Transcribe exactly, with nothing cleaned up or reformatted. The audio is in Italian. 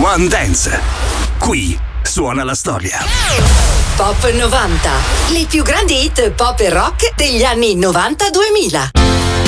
One Dance. Qui suona la storia. Pop novanta. Le più grandi hit pop e rock degli anni novanta duemila.